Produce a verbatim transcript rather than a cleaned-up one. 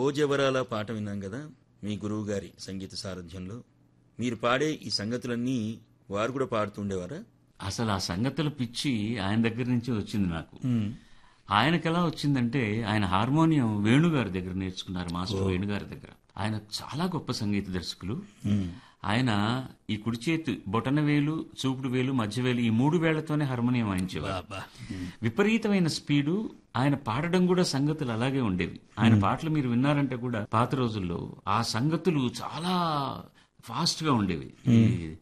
ఓ జవరాల పాట విన్నాం కదా మీ గురువు గారి సంగీత సారథ్యంలో. మీరు పాడే ఈ సంగతులన్నీ వారు కూడా పాడుతుండేవారా? అసలు ఆ సంగతుల పిచ్చి ఆయన దగ్గర నుంచి వచ్చింది నాకు. ఆయనకి ఎలా వచ్చిందంటే ఆయన హార్మోనియం వేణుగారి దగ్గర నేర్చుకున్నారు, మాస్టర్ వేణుగారి దగ్గర. ఆయన చాలా గొప్ప సంగీత దర్శకులు. ఆయన ఈ కుడి చేతి బొటన వేలు, చూపుడు వేలు, మధ్య వేలు ఈ మూడు వేళ్లతోనే హార్మోనియం వాయించేవారు. విపరీతమైన స్పీడు. ఆయన పాడడం కూడా సంగతులు అలాగే ఉండేవి. ఆయన పాటలు మీరు విన్నారంటే కూడా పాత రోజుల్లో ఆ సంగతులు చాలా ఫాస్ట్ గా ఉండేవి.